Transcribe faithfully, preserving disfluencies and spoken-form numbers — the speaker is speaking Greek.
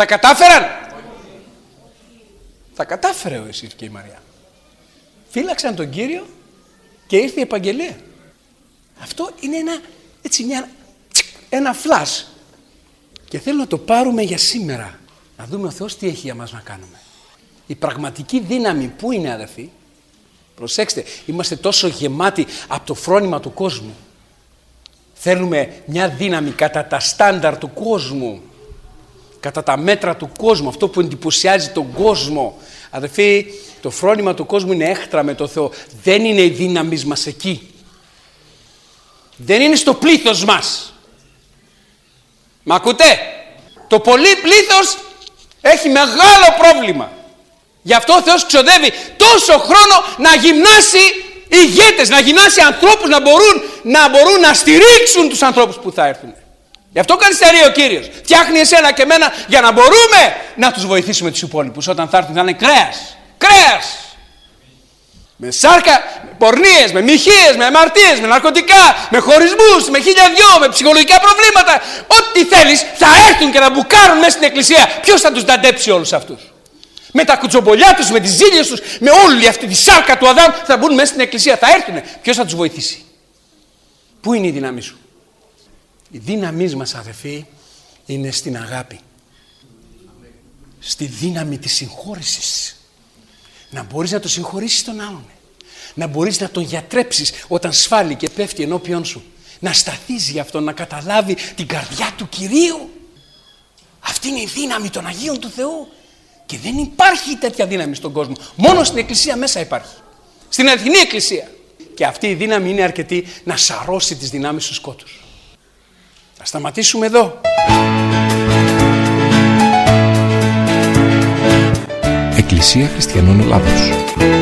Τα κατάφεραν. Τα κατάφερε ο Ιωσήφ και η Μαριά. Φύλαξαν τον Κύριο και ήρθε η επαγγελία. Αυτό είναι ένα, έτσι, μια, ένα φλας. Και θέλω να το πάρουμε για σήμερα. Να δούμε ο Θεός τι έχει για μας να κάνουμε. Η πραγματική δύναμη που είναι, αδερφοί? Προσέξτε, είμαστε τόσο γεμάτοι από το φρόνημα του κόσμου. Θέλουμε μια δύναμη κατά τα στάνταρ του κόσμου. Κατά τα μέτρα του κόσμου. Αυτό που εντυπωσιάζει τον κόσμο. Αδερφοί, το φρόνημα του κόσμου είναι έχτρα με το Θεό. Δεν είναι η δύναμη μας εκεί. Δεν είναι στο πλήθος μας. Μ' ακούτε? Το πολύ πλήθος έχει μεγάλο πρόβλημα. Γι' αυτό ο Θεός ξοδεύει τόσο χρόνο να γυμνάσει ηγέτες, να γυμνάσει ανθρώπους, να μπορούν να, μπορούν να στηρίξουν τους ανθρώπους που θα έρθουν. Γι' αυτό καθυστερεί ο Κύριος. Φτιάχνει εσένα και εμένα για να μπορούμε να τους βοηθήσουμε τους υπόλοιπους όταν θα έρθουν. Θα είναι κρέας. Κρέας! Με σάρκα, με πορνείες, με μοιχείες, με αμαρτίες, με ναρκωτικά, με χωρισμούς, με χίλια δυο, με ψυχολογικά προβλήματα. Ό,τι θέλεις θα έρθουν και θα μπουκάρουν μέσα στην εκκλησία. Ποιος θα τους δαντέψει όλους αυτούς? Με τα κουτσομπολιά τους, με τις ζήλιες τους, με όλη αυτή τη σάρκα του Αδάμ θα μπουν μέσα στην εκκλησία. Θα έρθουν. Ποιος θα τους βοηθήσει? Πού είναι η δύναμή σου? Η δύναμή μας, αδελφοί, είναι στην αγάπη. Στη δύναμη της συγχώρησης. Να μπορείς να το συγχωρήσεις τον άλλον. Να μπορείς να τον γιατρέψεις όταν σφάλει και πέφτει ενώπιον σου. Να σταθείς γι' αυτό, να καταλάβει την καρδιά του Κυρίου. Αυτή είναι η δύναμη των Αγίων του Θεού. Και δεν υπάρχει τέτοια δύναμη στον κόσμο. Μόνο στην Εκκλησία μέσα υπάρχει. Στην αληθινή Εκκλησία. Και αυτή η δύναμη είναι αρκετή να σαρώσει τις δυνάμεις του σκότους. Θα σταματήσουμε εδώ. Εκκλησία Χριστιανών Ελλάδος.